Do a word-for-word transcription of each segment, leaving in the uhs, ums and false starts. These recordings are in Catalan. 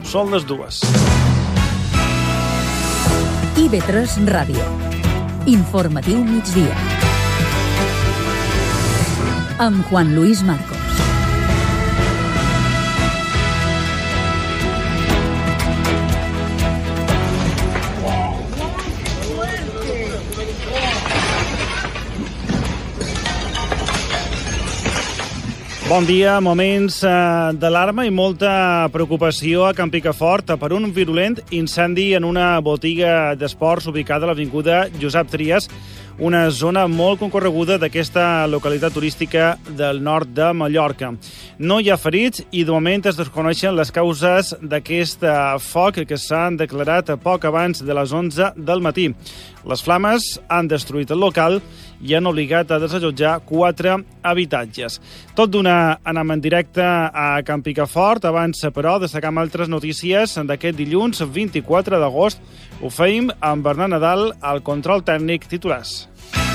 Són les dues. I V tres Ràdio. Informatiu migdia. Amb Juan Luis Marcos. Bon dia. Moments d'alarma i molta preocupació a Can Picafort per un virulent incendi en una botiga d'esports ubicada a l'avinguda Josep Trias, una zona molt concorreguda d'aquesta localitat turística del nord de Mallorca. No hi ha ferits i de moment es desconeixen les causes d'aquest foc que s'han declarat poc abans de les onze del matí. Les flames han destruït el local i han obligat a desallotjar quatre habitatges. Tot d'una anem en directe a Can Picafort. Abans, però, destacam altres notícies d'aquest dilluns vint-i-quatre d'agost. Ho feim amb Bernat Nadal al control tècnic. Titulars.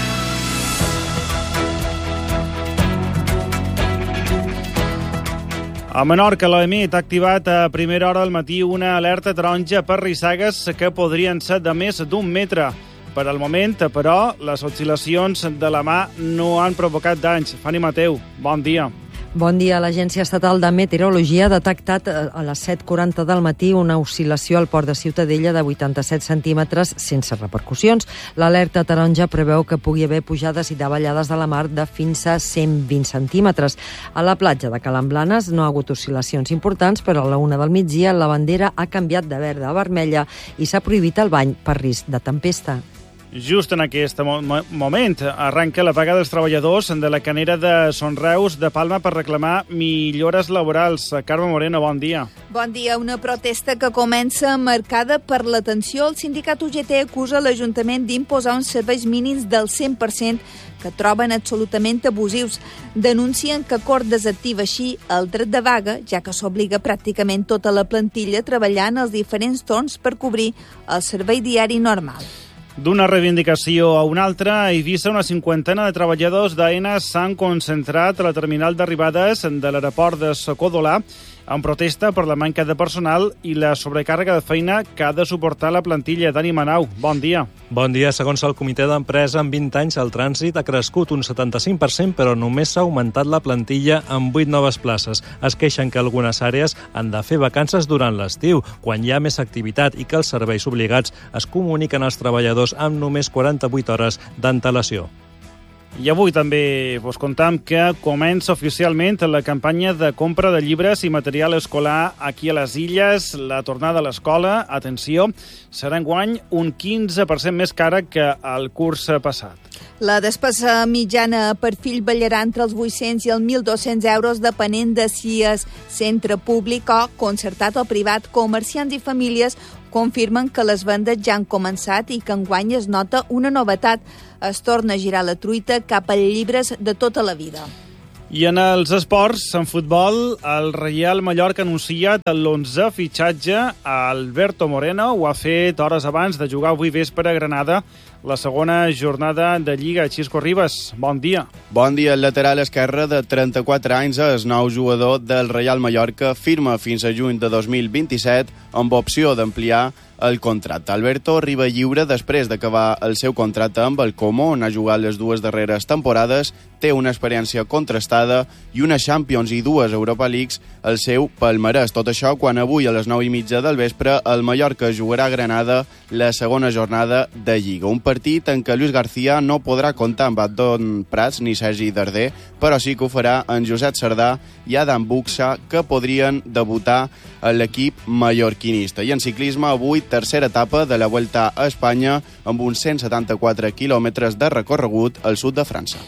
A Menorca, l'A.M.I.T. ha activat a primera hora del matí una alerta taronja per rissagues que podrien ser de més d'un metre. Per al moment, però, les oscil·lacions de la mà no han provocat danys. Fanny Mateu, bon dia. Bon dia. L'Agència Estatal de Meteorologia ha detectat a les set quaranta del matí una oscil·lació al port de Ciutadella de vuitanta-set centímetres sense repercussions. L'alerta taronja preveu que pugui haver pujades i davallades de la mar de fins a cent vint centímetres. A la platja de Calamblanes no ha hagut oscil·lacions importants, però a la una del migdia la bandera ha canviat de verda a vermella i s'ha prohibit el bany per risc de tempesta. Just en aquest moment arranca la vaga dels treballadors de la canera de Son Reus de Palma per reclamar millores laborals. Carme Moreno, bon dia. Bon dia. Una protesta que comença marcada per l'atenció. El sindicat U G T acusa l'Ajuntament d'imposar uns serveis mínims del cent per cent que troben absolutament abusius. Denuncien que Cort desactiva així el dret de vaga, ja que s'obliga pràcticament tota la plantilla a treballar en els diferents torns per cobrir el servei diari normal. D'una reivindicació a una altra, a Eivissa, una cinquantena de treballadors d'Aena s'han concentrat a la terminal d'arribades de l'aeroport de Socodolà en protesta per la manca de personal i la sobrecàrrega de feina que ha de suportar la plantilla. Dani Manau, bon dia. Bon dia. Segons el comitè d'empresa, en vint anys el trànsit ha crescut un setanta-cinc per cent, però només s'ha augmentat la plantilla amb vuit noves places. Es queixen que algunes àrees han de fer vacances durant l'estiu, quan hi ha més activitat, i que els serveis obligats es comuniquen als treballadors amb només quaranta-vuit hores d'antelació. I avui també vos contam que comença oficialment la campanya de compra de llibres i material escolar aquí a les Illes. La tornada a l'escola, atenció, serà enguany un quinze per cent més cara que el curs passat. La despesa mitjana per fill ballarà entre els vuit-cents i els mil dos-cents euros, depenent de si és centre públic o concertat o privat. Comerciants i famílies confirmen que les vendes ja han començat i que enguany es nota una novetat. Es torna a girar la truita cap a llibres de tota la vida. I en els esports, en futbol, el Reial Mallorca ha anunciat l'onzè fitxatge a Alberto Moreno. Ho ha fet hores abans de jugar avui vespre a Granada la segona jornada de Lliga. Xisco Ribas, bon dia. Bon dia. El lateral esquerre de trenta-quatre anys és nou jugador del Reial Mallorca, firma fins a juny de dos mil vint-i-set amb opció d'ampliar el contracte. Alberto arriba lliure després d'acabar el seu contracte amb el Como, on ha jugat les dues darreres temporades, té una experiència contrastada i una Champions i dues Europa Leagues al seu palmarès. Tot això quan avui a les nou i mitja del vespre el Mallorca jugarà a Granada la segona jornada de Lliga. Un partit en què Luis García no podrà comptar amb Adon Prats ni Sergi Darder, però sí que ho farà en Josep Sardà i Adam Buxa, que podrien debutar a l'equip mallorquinista. I en ciclisme, avui tercera etapa de la Vuelta a Espanya amb uns cent setanta-quatre quilòmetres de recorregut al sud de França.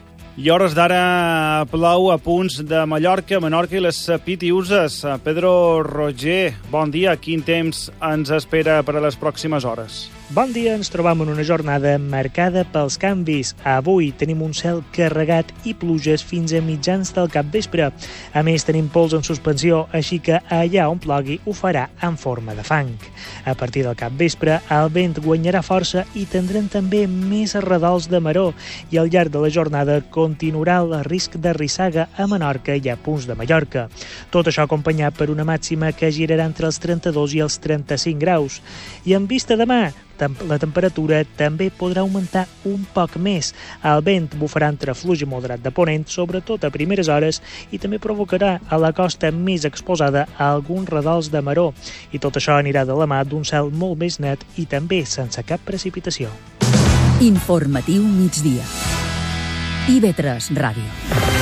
I hores d'ara plou a punts de Mallorca, Menorca i les Pitiüses. Pedro Roger, bon dia. Quin temps ens espera per a les pròximes hores? Bon dia, ens trobam en una jornada marcada pels canvis. Avui tenim un cel carregat i pluges fins a mitjans del capvespre. A més, tenim pols en suspensió, així que allà on plogui ho farà en forma de fang. A partir del capvespre, el vent guanyarà força i tindrem també més arredols de maró i al llarg de la jornada continuarà el risc de rissaga a Menorca i a punts de Mallorca. Tot això acompanyat per una màxima que girarà entre els trenta-dos i els trenta-cinc graus. I en vista demà, la temperatura també podrà augmentar un poc més. El vent bufarà entre fluix i moderat de ponent, sobretot a primeres hores, i també provocarà a la costa més exposada alguns redols de maró. I tot això anirà de la mà d'un cel molt més net i també sense cap precipitació. Informatiu migdia. I ve tres Ràdio.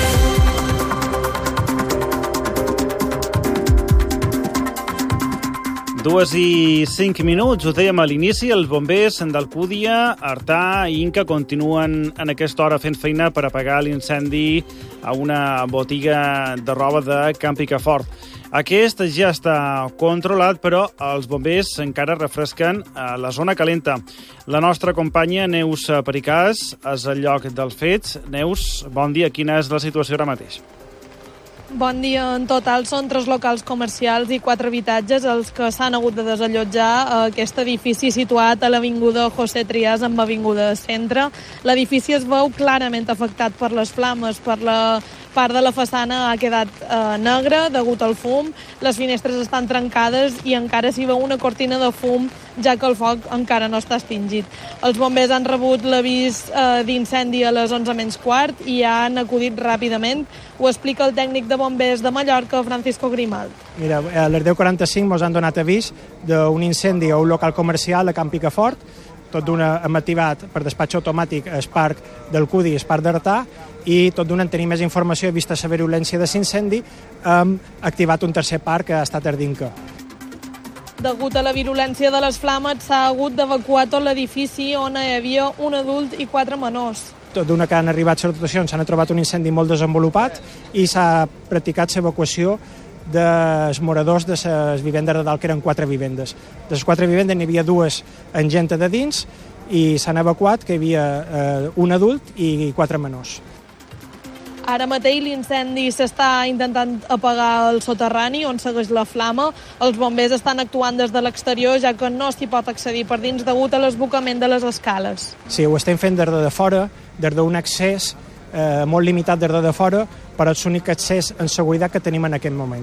Dues i cinc minuts, ho dèiem a l'inici, els bombers d'Alcúdia, Artà i Inca continuen en aquesta hora fent feina per apagar l'incendi a una botiga de roba de Can Picafort. Aquest ja està controlat, però els bombers encara refresquen la zona calenta. La nostra companya Neus Pericàs és al lloc dels fets. Neus, bon dia, quina és la situació ara mateix? Bon dia. En total són tres locals comercials i quatre habitatges els que s'han hagut de desallotjar a aquest edifici situat a l'avinguda José Trias amb avinguda Centre. L'edifici es veu clarament afectat per les flames, per la part de la façana ha quedat eh, negra degut al fum, les finestres estan trencades i encara s'hi veu una cortina de fum, ja que el foc encara no està extingit. Els bombers han rebut l'avís eh, d'incendi a les onze menys quart i han acudit ràpidament. Ho explica el tècnic de bombers de Mallorca, Francisco Grimald. Mira, a les deu quaranta-cinc ens han donat avís d'un incendi a un local comercial a Can Picafort, tot d'una hem activat per despatx automàtic el parc del Cudi i el parc d'Artà, i tot d'una en tenir més informació vista la virulència de l'incendi, hem activat un tercer parc que ha estat a Ardinca. Degut a la virulència de les flames s'ha hagut d'evacuar tot l'edifici on hi havia un adult i quatre menors. Tot d'una que han arribat les dotacions, s'han trobat un incendi molt desenvolupat i s'ha practicat l'evacuació dels moradors de les vivendes de dalt, que eren quatre vivendes. De les quatre vivendes n'hi havia dues en gent de dins i s'han evacuat, que hi havia eh, un adult i quatre menors. Ara mateix l'incendi s'està intentant apagar al soterrani, on segueix la flama. Els bombers estan actuant des de l'exterior, ja que no s'hi pot accedir per dins degut a l'esbocament de les escales. Sí, ho estem fent des de fora, des d'un accés eh, molt limitat des de fora, però és l'únic accés en seguretat que tenim en aquest moment.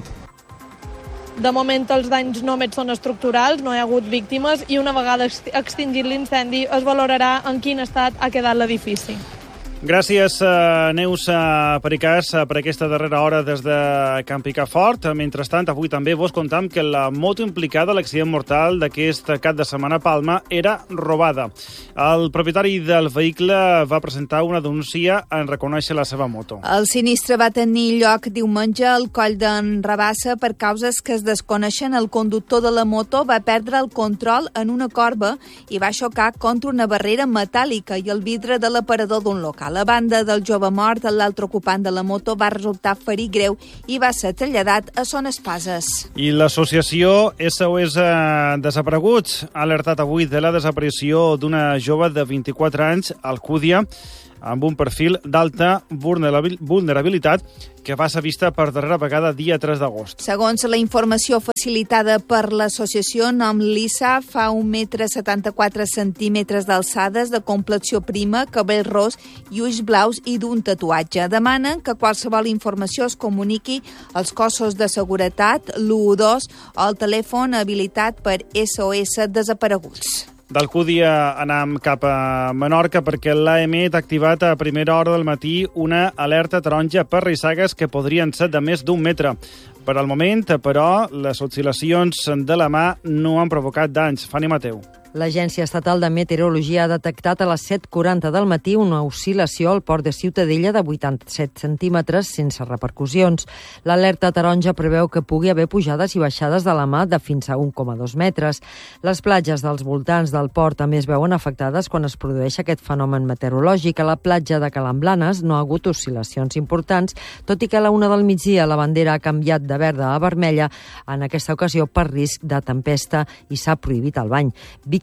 De moment els danys només són estructurals, no hi ha hagut víctimes i una vegada extingit l'incendi es valorarà en quin estat ha quedat l'edifici. Gràcies, Neus Pericàs, per aquesta darrera hora des de Can Picafort. Mentrestant, avui també vos contam que la moto implicada a l'accident mortal d'aquest cap de setmana a Palma era robada. El propietari del vehicle va presentar una denúncia en reconèixer la seva moto. El sinistre va tenir lloc diumenge al coll d'en Rabassa per causes que es desconeixen. El conductor de la moto va perdre el control en una corba i va xocar contra una barrera metàl·lica i el vidre de l'aparador d'un local. A la banda del jove mort, l'altre ocupant de la moto va resultar ferit greu i va ser traslladat a Son Espases. I l'associació S O S Desapareguts ha alertat avui de la desaparició d'una jove de vint-i-quatre anys a Alcúdia amb un perfil d'alta vulnerabilitat que va ser vista per darrera vegada dia tres d'agost. Segons la informació facilitada per l'associació nom Lisa, fa un metre setanta-quatre centímetres d'alçades, de complexió prima, cabell ros i ulls blaus i d'un tatuatge. Demanen que qualsevol informació es comuniqui als cossos de seguretat, l'u u dos o el telèfon habilitat per S O S Desapareguts. D'Alcúdia anem cap a Menorca perquè l'A M E ha activat a primera hora del matí una alerta taronja per rissagues que podrien ser de més d'un metre. Per al moment, però, les oscil·lacions de la mà no han provocat danys. Fanny Mateu. L'Agència Estatal de Meteorologia ha detectat a les set quaranta del matí una oscil·lació al port de Ciutadella de vuitanta-set centímetres sense repercussions. L'alerta taronja preveu que pugui haver pujades i baixades de la mà de fins a un coma dos metres. Les platges dels voltants del port també es veuen afectades quan es produeix aquest fenomen meteorològic. A la platja de Calamblanes no ha hagut oscil·lacions importants, tot i que a la una del migdia la bandera ha canviat de verda a vermella, en aquesta ocasió per risc de tempesta, i s'ha prohibit el bany. Víctor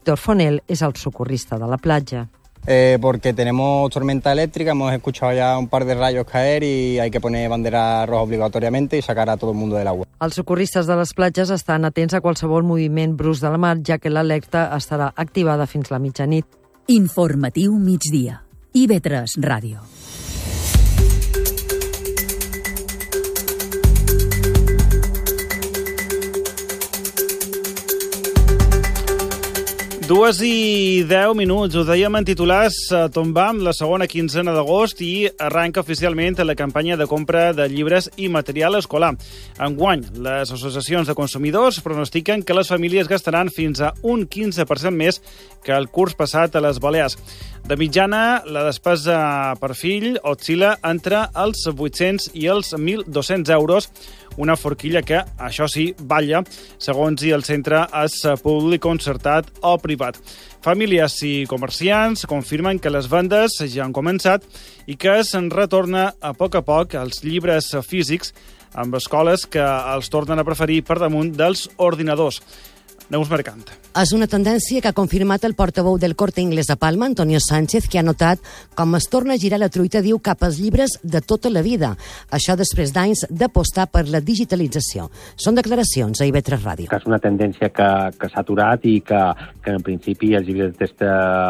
Víctor Fonel és el socorrista de la platja. Eh, porque tenemos tormenta eléctrica, hemos escuchado ya un par de rayos caer y hay que poner bandera roja obligatoriamente y sacar a todo el mundo del agua. Els socorristes de les platges estan atents a qualsevol moviment brusc de la mar, ja que l'alerta estarà activada fins la mitjanit. Informatiu migdia. I V tres Ràdio. Dues i deu minuts, ho dèiem en titulars, tombam la segona quinzena d'agost i arranca oficialment la campanya de compra de llibres i material escolar. Enguany, les associacions de consumidors pronostiquen que les famílies gastaran fins a un quinze per cent més que el curs passat a les Balears. De mitjana, la despesa per fill oscil·la entre els vuit-cents i els mil dos-cents euros, una forquilla que, això sí, balla, segons si el centre és públic, concertat o privat. Famílies i comerciants confirmen que les vendes ja han començat i que es retorna a poc a poc als llibres físics, amb escoles que els tornen a preferir per damunt dels ordinadors. Neus Mercant. És una tendència que ha confirmat el portaveu del Corte Inglés a Palma, Antonio Sánchez, que ha notat com es torna a girar la truita, diu, cap als llibres de tota la vida. Això després d'anys d'apostar per la digitalització. Són declaracions a I V tres Ràdio. Que és una tendència que, que s'ha aturat i que, que en principi els llibres de text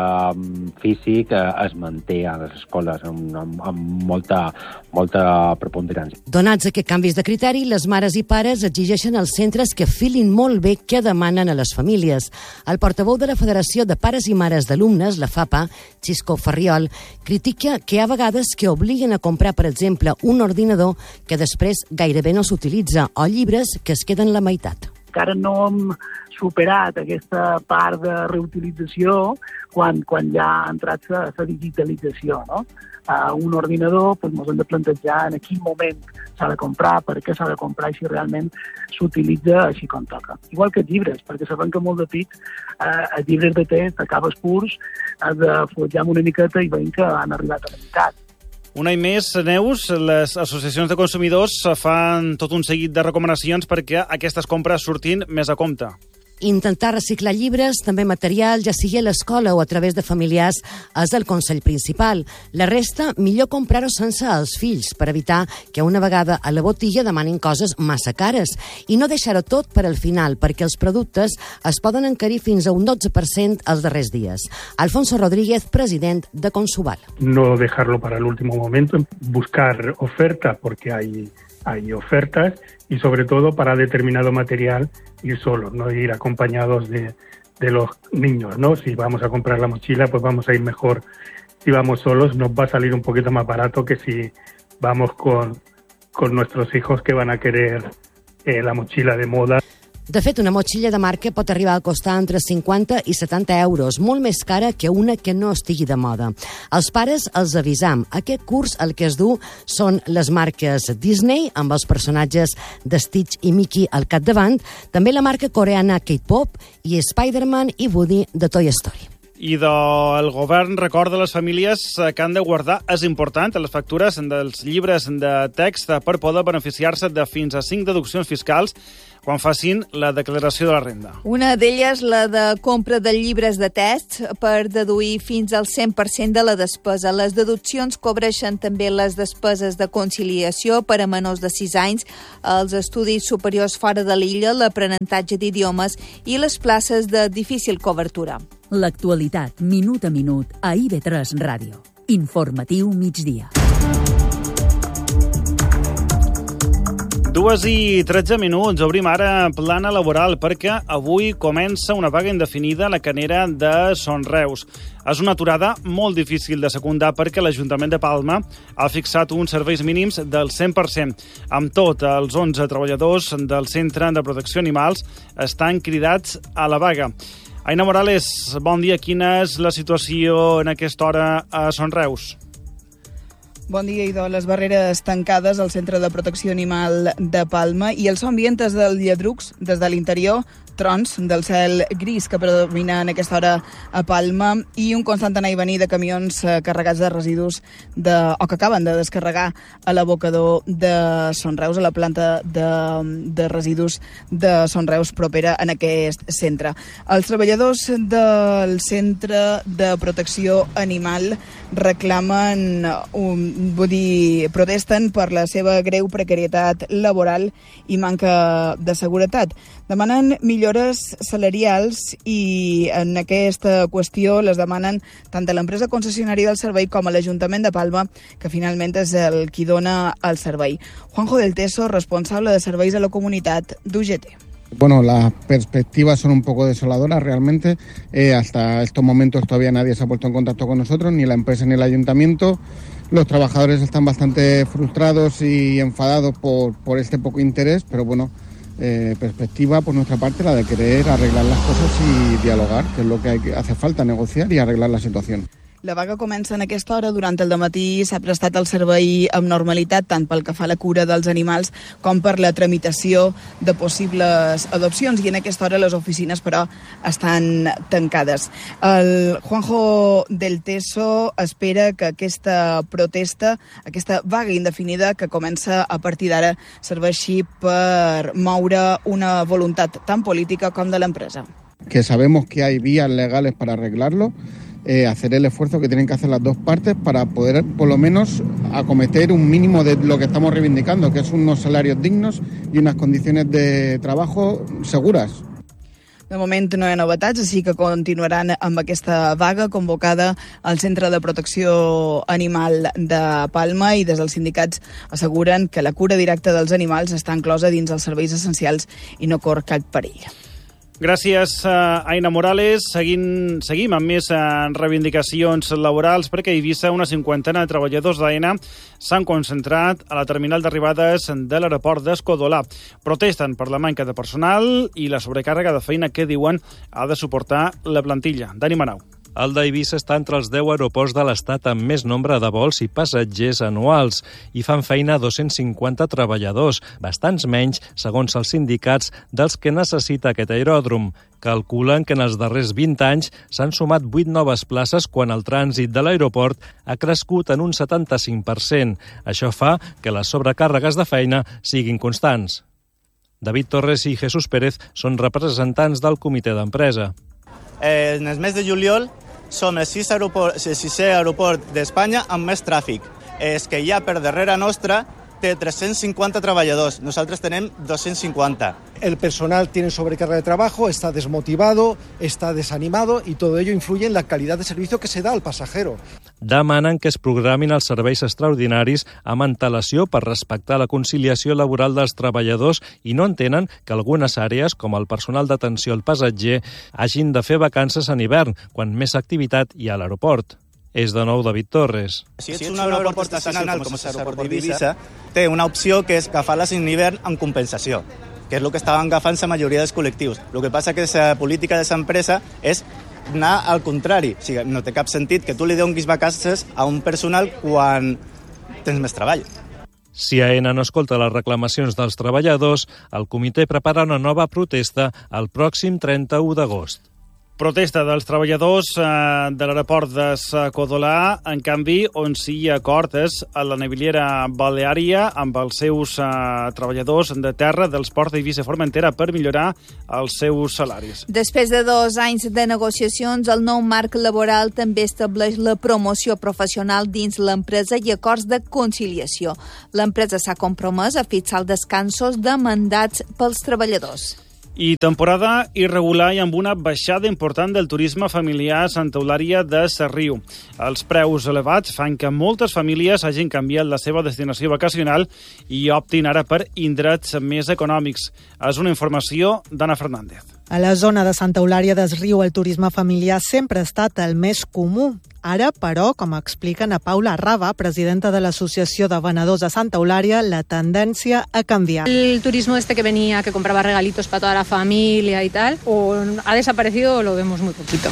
físic es manté a les escoles amb, amb, amb molta, molta preponderància. Donats aquests canvis de criteri, les mares i pares exigeixen als centres que filin molt bé què demanen a les famílies. El portaveu de la Federació de Pares i Mares d'Alumnes, la FAPA, Xisco Farriol, critica que hi ha vegades que obliguen a comprar, per exemple, un ordinador que després gairebé no s'utilitza o llibres que es queden la meitat. Encara no hem superat aquesta part de reutilització quan, quan ja ha entrat la, la digitalització, no? Uh, un ordinador, doncs ens hem de plantejar en quin moment s'ha de comprar, per què s'ha de comprar i si realment s'utilitza així com toca. Igual que els llibres, perquè sabem que molt de pit uh, els llibres de text, acabes purs, has de follar una miqueta i veiem que han arribat a la meitat. Un any més, Neus, les associacions de consumidors fan tot un seguit de recomanacions perquè aquestes compres surtin més a compte. Intentar reciclar llibres, també material, ja sigui a l'escola o a través de familiars, és el consell principal. La resta, millor comprar-ho sense els fills, per evitar que una vegada a la botiga demanin coses massa cares. I no deixar-ho tot per al final, perquè els productes es poden encarir fins a un dotze per cent els darrers dies. Alfonso Rodríguez, president de Consuval. No dejarlo para el último momento, buscar oferta, porque hay... hay ofertas y sobre todo para determinado material ir solos, no ir acompañados de, de los niños, ¿no? Si vamos a comprar la mochila, pues vamos a ir mejor. Si vamos solos, nos va a salir un poquito más barato que si vamos con, con nuestros hijos que van a querer eh, la mochila de moda. De fet, una motxilla de marca pot arribar a costar entre cinquanta i setanta euros, molt més cara que una que no estigui de moda. Els pares els avisam. Aquest curs el que es du són les marques Disney, amb els personatges de Stitch i Mickey al capdavant, també la marca coreana K-pop i Spider-Man i Woody de Toy Story. I el govern recorda a les famílies que han de guardar, és important, les factures dels llibres de text per poder beneficiar-se de fins a cinc deduccions fiscals quan facin la declaració de la renda. Una d'elles, la de compra de llibres de text per deduir fins al cent per cent de la despesa. Les deduccions cobreixen també les despeses de conciliació per a menors de sis anys, els estudis superiors fora de l'illa, l'aprenentatge d'idiomes i les places de difícil cobertura. L'actualitat, minut a minut, a I V tres Ràdio. Informatiu migdia. Dues i tretze minuts. Obrim ara plana laboral perquè avui comença una vaga indefinida a la canera de Son Reus. És una aturada molt difícil de secundar perquè l'Ajuntament de Palma ha fixat uns serveis mínims del cent per cent. Amb tot, els onze treballadors del Centre de Protecció Animals estan cridats a la vaga. Aina Morales, bon dia. Quina és la situació en aquesta hora a Son Reus? Bon dia, idò. Les barreres tancades al Centre de Protecció Animal de Palma i els ambientes del Lladrucs des de l'interior trons del cel gris que predomina en aquesta hora a Palma i un constant anar i venir de camions carregats de residus de, o que acaben de descarregar a l'abocador de Son Reus, a la planta de, de residus de Son Reus propera en aquest centre. Els treballadors del Centre de Protecció Animal reclamen, um, vull dir, protesten per la seva greu precarietat laboral i manca de seguretat. Demanen millores salarials i en aquesta qüestió les demanen tant a l'empresa concessionària del servei com a l'Ajuntament de Palma, que finalment és el qui dona el servei. Juanjo del Teso, responsable de serveis a la comunitat d'U G T. Bueno, las perspectivas son un poco desoladoras realmente. Eh, hasta estos momentos todavía nadie se ha puesto en contacto con nosotros, ni la empresa ni el ayuntamiento. Los trabajadores están bastante frustrados y enfadados por, por este poco interés, pero bueno, eh, perspectiva por nuestra parte la de querer arreglar las cosas y dialogar, que es lo que, hay que hace falta, negociar y arreglar la situación. La vaga comença en aquesta hora. Durant el dematí s'ha prestat el servei amb normalitat, tant pel que fa a la cura dels animals com per la tramitació de possibles adopcions. I en aquesta hora les oficines, però, estan tancades. El Juanjo del Teso espera que aquesta protesta, aquesta vaga indefinida que comença a partir d'ara, serveixi per moure una voluntat tant política com de l'empresa. Que sabemos que hay vías legales para arreglarlo. Eh, hacer el esfuerzo que tienen que hacer las dos partes para poder, por lo menos, acometer un mínimo de lo que estamos reivindicando, que es unos salarios dignos y unas condiciones de trabajo seguras. De moment no hi ha novetats, així que continuaran amb aquesta vaga convocada al Centre de Protecció Animal de Palma i des dels sindicats asseguren que la cura directa dels animals està inclosa dins els serveis essencials i no corre cap perill. Gràcies, Aina Morales. Seguim, seguim amb més reivindicacions laborals perquè a Eivissa una cinquantena de treballadors d'Aena s'han concentrat a la terminal d'arribades de l'aeroport d'Escodolà. Protesten per la manca de personal i la sobrecàrrega de feina que diuen ha de suportar la plantilla. Dani Manau. El d'Eivissa està entre els deu aeroports de l'Estat amb més nombre de vols i passatgers anuals i fan feina a dos-cents cinquanta treballadors, bastants menys, segons els sindicats, dels que necessita aquest aeròdrom. Calculen que en els darrers vint anys s'han sumat vuit noves places quan el trànsit de l'aeroport ha crescut en un setanta-cinc per cent. Això fa que les sobrecàrregues de feina siguin constants. David Torres i Jesús Pérez són representants del comitè d'empresa. Eh, en el mes de juliol som el sis aeroport, el sisè aeroport d'Espanya amb més tràfic. És que ja per darrere nostra té tres-cents cinquanta treballadors, nosaltres tenem dos-cents cinquanta. El personal tiene sobrecarga de trabajo, está desmotivado, está desanimado y todo ello influye en la calidad de servicio que se da al pasajero. Demanen que es programin els serveis extraordinaris amb antelació per respectar la conciliació laboral dels treballadors i no entenen que algunes àrees, com el personal d'atenció al passatger, hagin de fer vacances en hivern, quan més activitat hi ha a l'aeroport. És de nou David Torres. Si ets un aeroport estacional, com és l'aeroport d'Eivissa, té una opció que és agafar-les en hivern amb compensació, que és el que estaven agafant la majoria dels col·lectius. El que passa que la política de l'empresa és anar al contrari. O sigui, no té cap sentit que tu li donis vacances a un personal quan tens més treball. Si Aena no escolta les reclamacions dels treballadors, el comitè prepara una nova protesta el pròxim trenta-u d'agost. Protesta dels treballadors eh, de l'aeroport d'Escodolà. En canvi, on sí hi ha acord és a la Naviliera Baleària amb els seus eh, treballadors de terra dels ports d'Eivissa i Formentera per millorar els seus salaris. Després de dos anys de negociacions, el nou marc laboral també estableix la promoció professional dins l'empresa i acords de conciliació. L'empresa s'ha compromès a fixar els descansos demandats pels treballadors. I temporada irregular i amb una baixada important del turisme familiar a Santa Eulària de Sarriu. Els preus elevats fan que moltes famílies hagin canviat la seva destinació vacacional i optin ara per indrets més econòmics. És una informació d'Anna Fernández. A la zona de Santa Eulària des Riu, el turisme familiar sempre ha estat el més comú. Ara, però, com explica Ana Paula Raba, presidenta de l'Associació de Venedors de Santa Eulària, la tendència ha canviat. El turismo este que venía, que compraba regalitos para toda la familia y tal, o ha desaparecido o lo vemos muy poquito.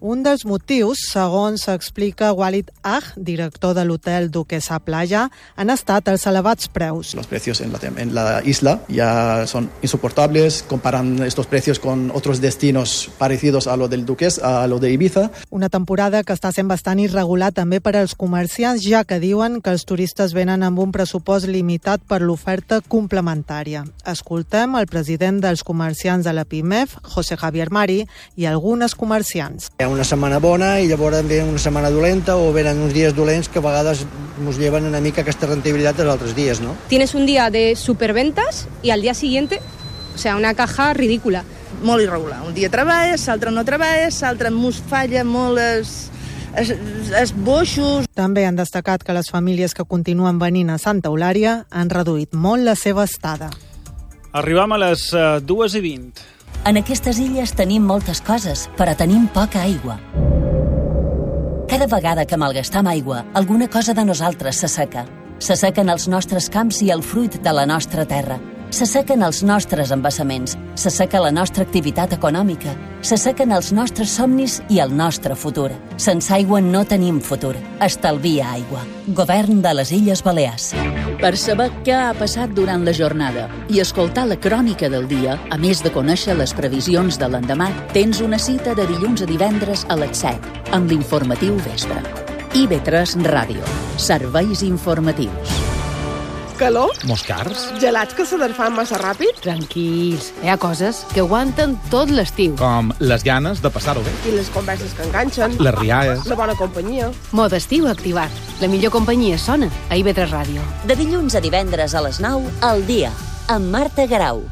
Un dels motius, segons explica Walid Ag, director de l'hotel Duquesa Playa, han estat els elevats preus. Los precios en la, en la isla ya son insoportables, comparan estos precios con otros destinos parecidos a lo del Duques, a lo de Ibiza. Una temporada que està sent bastant irregular també per als comerciants, ja que diuen que els turistes venen amb un pressupost limitat per l'oferta complementària. Escoltem el president dels comerciants de la PIMEF, José Javier Mari, i algunes comerciants. Hi ha una setmana bona i llavors venen una setmana dolenta o venen uns dies dolents que a vegades ens lleven una mica aquesta rendibilitat dels altres dies, ¿no? Tienes un día de superventas y al día siguiente, o sea, una caja ridícula. Molt irregular. Un dia treballes, l'altre no treballes, l'altre mos falla molt els, els, els boixos. També han destacat que les famílies que continuen venint a Santa Eulària han reduït molt la seva estada. Arribam a les uh, dues i vint. En aquestes illes tenim moltes coses, però tenim poca aigua. Cada vegada que malgastam aigua, alguna cosa de nosaltres s'asseca. S'assequen els nostres camps i el fruit de la nostra terra. S'assequen els nostres embassaments, s'asseca la nostra activitat econòmica, s'assequen els nostres somnis i el nostre futur. Sense aigua no tenim futur. Estalvia aigua. Govern de les Illes Balears. Per saber què ha passat durant la jornada i escoltar la crònica del dia, a més de conèixer les previsions de l'endemà, tens una cita de dilluns a divendres a les set, amb l'informatiu vespre. I B tres Ràdio. Serveis informatius. Calor? Moscars? Gelats que se desfan massa ràpid? Tranquils, hi ha coses que aguanten tot l'estiu. Com les ganes de passar-ho bé. I les converses que enganxen. Les rialles. La bona companyia. Mode estiu activat. La millor companyia sona a I B tres Ràdio. De dilluns a divendres a les nou, al dia, amb Marta Garau.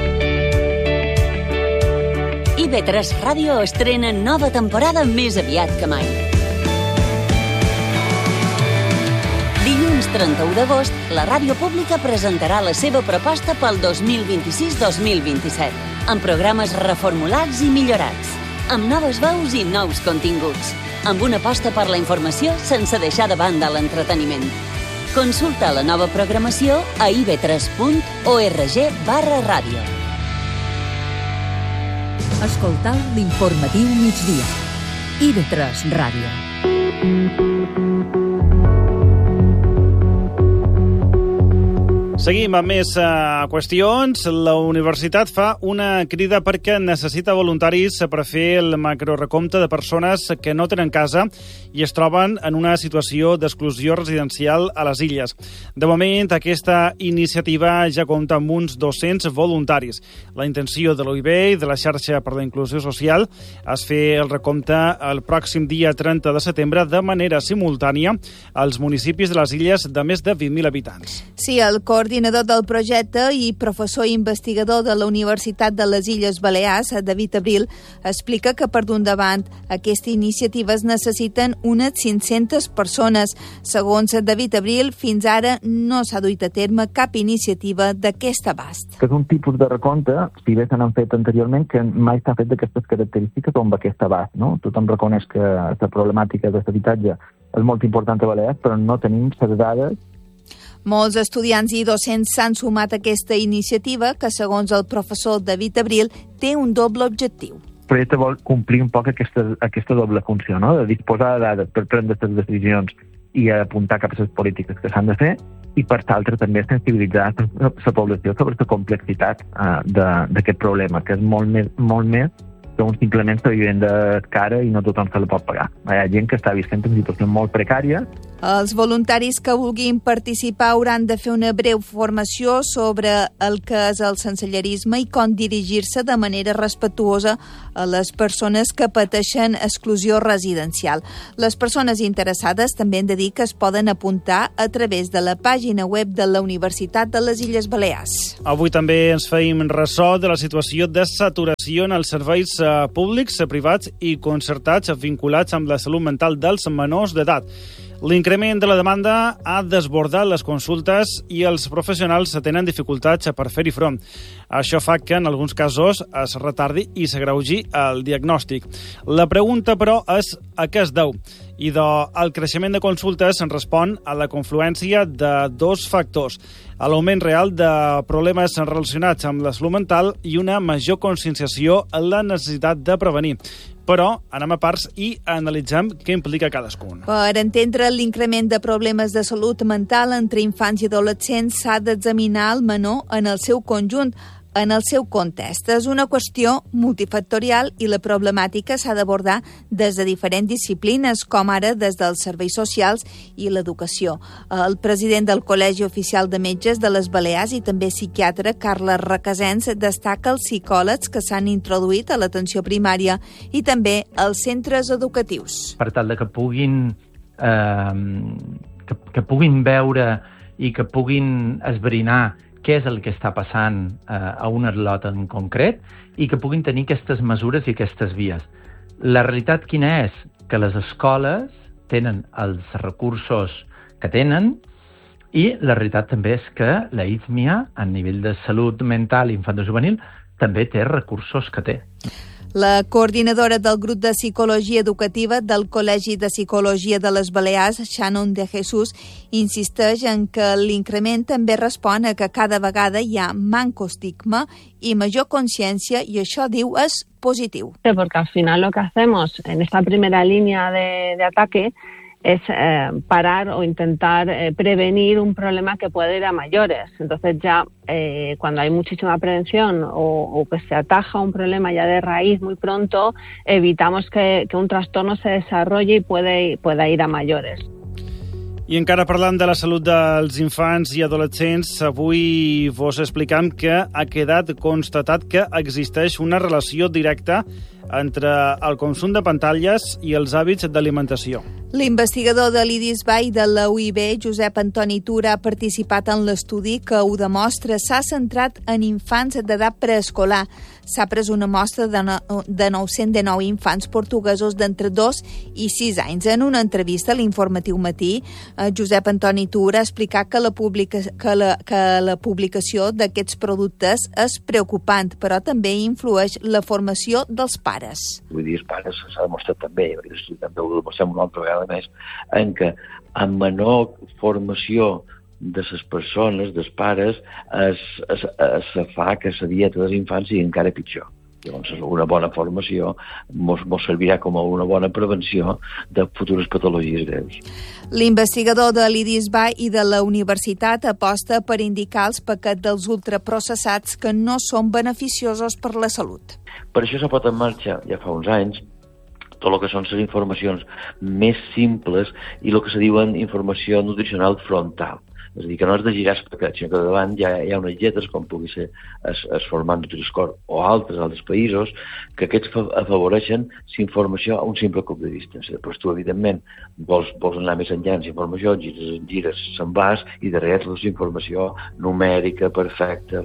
I B tres Ràdio estrena nova temporada més aviat que mai. Dilluns trenta-u d'agost, la ràdio pública presentarà la seva proposta pel dos mil vint-i-sis dos mil vint-i-set, amb programes reformulats i millorats, amb noves veus i nous continguts, amb una aposta per la informació sense deixar de banda l'entreteniment. Consulta la nova programació a i be tres punt org barra ràdio. Escoltar l'informatiu migdia. I B tres Ràdio. Seguim amb més uh, qüestions. La universitat fa una crida perquè necessita voluntaris per fer el macrorecompte de persones que no tenen casa i es troben en una situació d'exclusió residencial a les illes. De moment, aquesta iniciativa ja compta amb uns dos-cents voluntaris. La intenció de l'O I B i de la xarxa per la inclusió social és fer el recompte el pròxim dia trenta de setembre de manera simultània als municipis de les illes de més de vint mil habitants. Sí, el coordinador del projecte i professor investigador de la Universitat de les Illes Balears, David Abril, explica que per d'un davant aquesta iniciativa es necessiten unes cinc-centes persones. Segons David Abril, fins ara no s'ha duit a terme cap iniciativa d'aquest abast. Que és un tipus de recompte, si bé se n'han fet anteriorment, que mai s'ha fet d'aquestes característiques o amb aquest abast. No? Tothom reconeix que la problemàtica d'aquest habitatge és molt important a Balears, però no tenim les dades. Molts estudiants i docents s'han sumat a aquesta iniciativa que, segons el professor David Abril, té un doble objectiu. El projecte vol complir un poc aquesta, aquesta doble funció, no? De disposar de dades per prendre aquestes decisions i apuntar cap a les polítiques que s'han de fer, i per l'altre també sensibilitzar la població sobre la complexitat uh, d'aquest problema, que és molt més, molt més que un simplement està vivint de cara i no tothom se la pot pagar. Hi ha gent que està vivint en situació molt precària. Els voluntaris que vulguin participar hauran de fer una breu formació sobre el que és el sensellerisme i com dirigir-se de manera respectuosa a les persones que pateixen exclusió residencial. Les persones interessades també han de dir que es poden apuntar a través de la pàgina web de la Universitat de les Illes Balears. Avui també ens feim ressò de la situació de saturació en els serveis eh, públics, privats i concertats vinculats amb la salut mental dels menors d'edat. L'increment de la demanda ha desbordat les consultes i els professionals tenen dificultats per fer-hi front. Això fa que en alguns casos es retardi i s'agreugi el diagnòstic. La pregunta, però, és a què es deu. Idò, el creixement de consultes respon a la confluència de dos factors: a l'augment real de problemes relacionats amb la salut mental i una major conscienciació en la necessitat de prevenir. Però anem a parts i analitzem què implica cadascun. Per entendre l'increment de problemes de salut mental entre infants i adolescents s'ha d'examinar el menor en el seu conjunt, en el seu context. És una qüestió multifactorial i la problemàtica s'ha d'abordar des de diferents disciplines, com ara des dels serveis socials i l'educació. El president del Col·legi Oficial de Metges de les Balears i també psiquiatre, Carles Requesens, destaca els psicòlegs que s'han introduït a l'atenció primària i també als centres educatius. Per tal de que puguin, eh, que, que puguin veure i que puguin esbrinar què és el que està passant eh, a un atleta en concret i que puguin tenir aquestes mesures i aquestes vies. La realitat quina és? Que les escoles tenen els recursos que tenen i la realitat també és que la I T M I A, a nivell de salut mental i infantojuvenil, també té recursos que té. La coordinadora del grup de psicologia educativa del Col·legi de Psicologia de les Balears, Shannon de Jesús, insisteix en que l'increment també respon a que cada vegada hi ha manco estigma i major consciència, i això, diu, es positiu. Porque al final lo que hacemos en esta primera línea de, de ataque es eh, parar o intentar eh, prevenir un problema que puede ir a mayores. Entonces ya eh, cuando hay muchísima prevención o, o que se ataja un problema ya de raíz muy pronto, evitamos que, que un trastorno se desarrolle y puede, pueda ir a mayores. I encara parlant de la salut dels infants i adolescents, avui vos explicam que ha quedat constatat que existeix una relació directa entre el consum de pantalles i els hàbits d'alimentació. L'investigador de l'I D I S B A i de la U I B, Josep Antoni Tura, ha participat en l'estudi que ho demostra. S'ha centrat en infants d'edat preescolar. S'ha pres una mostra de, no, de nou-cents dinou infants portuguesos d'entre dos i sis anys. En una entrevista a l'Informatiu Matí, Josep Antoni Tura ha explicat que la, publica, que la, que la publicació d'aquests productes és preocupant, però també influeix la formació dels pares. Vull dir, els pares s'ha demostrat també, perquè també ho demostrem una altra vegada més, en què amb menor formació de les persones, dels pares, es, es, es fa que la dieta dels infants sigui encara pitjor. Llavors, una bona formació mos, mos servirà com a una bona prevenció de futures patologies greus. L'investigador de l'I D I S B A i de la universitat aposta per indicar els paquets dels ultraprocessats que no són beneficiosos per la salut. Per això s'ha posat en marxa, ja fa uns anys, tot el que són les informacions més simples i el que se diuen informació nutricional frontal. És a dir, que no has de girar els paquets, sinó que davant ja hi ha unes lletres, com pugui ser es, es format Nutri-Score o altres altres països, que aquests afavoreixen la informació a un simple cop de vista. Però tu, evidentment, vols, vols anar més enllà en la informació, gires, gires, se'n vas, i darrere la informació numèrica, perfecta.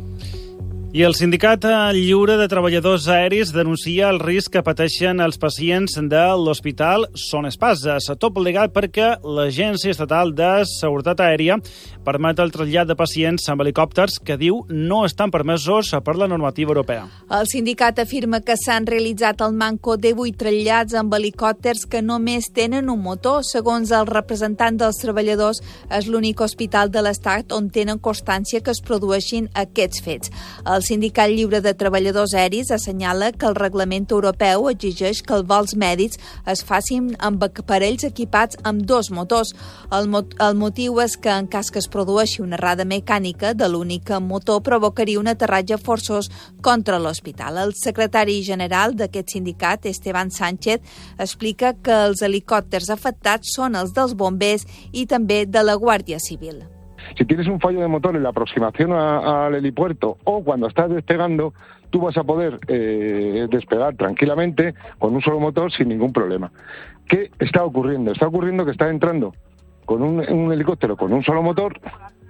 I el Sindicat Lliure de Treballadors Aeris denuncia el risc que pateixen els pacients de l'Hospital Son Espases, tot plegat perquè l'Agència Estatal de Seguretat Aèria permet el trasllat de pacients amb helicòpters que diu no estan permesos per la normativa europea. El sindicat afirma que s'han realitzat al manco divuit trasllats amb helicòpters que només tenen un motor. Segons el representant dels treballadors, és l'únic hospital de l'Estat on tenen constància que es produeixin aquests fets. El Sindicat Lliure de Treballadors Aeris assenyala que el reglament europeu exigeix que els vols mèdics es facin amb aparells equipats amb dos motors. El, mot el motiu és que en cas que es produeixi una errada mecànica de l'únic motor provocaria un aterratge forçós contra l'hospital. El secretari general d'aquest sindicat, Esteban Sánchez, explica que els helicòpters afectats són els dels bombers i també de la Guàrdia Civil. Si tienes un fallo de motor en la aproximación a, al helipuerto o cuando estás despegando, tú vas a poder eh, despegar tranquilamente con un solo motor sin ningún problema. ¿Qué está ocurriendo? Está ocurriendo que está entrando con un, un helicóptero con un solo motor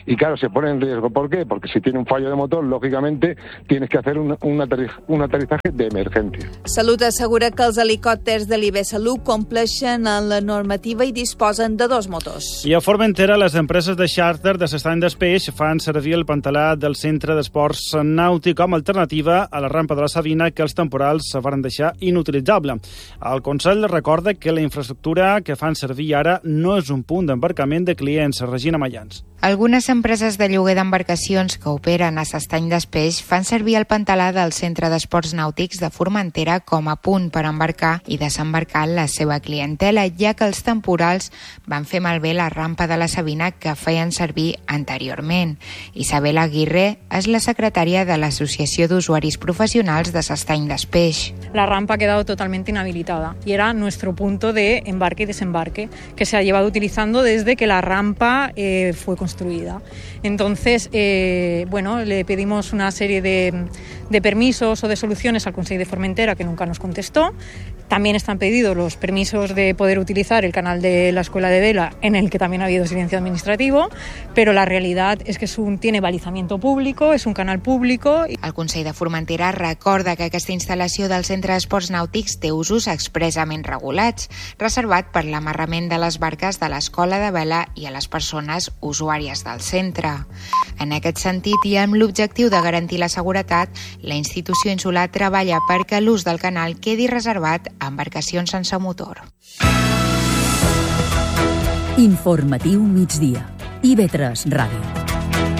Y claro, se pone en riesgo. ¿Por qué? Porque si tiene un fallo de motor, lógicamente tienes que hacer un, un, aterrizaje, un aterrizaje de emergencia. Salut assegura que els helicòpters de l'I B Salut compleixen en la normativa i disposen de dos motors. I a Formentera, les empreses de xàrter de l'estany d'Espeix fan servir el pantalà del Centre d'Esports Nàutic com a alternativa a la rampa de la Sabina, que els temporals se van deixar inutilitzable. El Consell recorda que la infraestructura que fan servir ara no és un punt d'embarcament de clients. Regina Mayans. Algunes empreses de lloguer d'embarcacions que operen a l'estany d'Espeix fan servir el pantalà del Centre d'Esports Nàutics de Formentera com a punt per embarcar i desembarcar la seva clientela, ja que els temporals van fer malbé la rampa de la Sabina que feien servir anteriorment. Isabel Aguirre és la secretària de l'Associació d'Usuaris Professionals de l'estany d'Espeix. La rampa ha quedado totalmente inhabilitada y era nuestro punto de embarque y desembarque que se ha llevado utilizando desde que la rampa eh, fue construida. Entonces, eh, bueno, le pedimos una serie de, de permisos o de soluciones al Consell de Formentera que nunca nos contestó. También están pedidos los permisos de poder utilizar el canal de la Escuela de Vela, en el que también ha habido silencio administrativo, pero la realidad es que es un, tiene balizamiento público, es un canal público. El Consell de Formentera recorda que aquesta instal·lació del Centre d'Esports Nàutics té usos expressament regulats, reservat per l'amarrament de les barques de l'Escola de Vela i a les persones usuàries del centre. En aquest sentit, i amb l'objectiu de garantir la seguretat, la institució insular treballa perquè l'ús del canal quedi reservat a embarcacions sense motor. Informatiu migdia. I V tres Ràdio.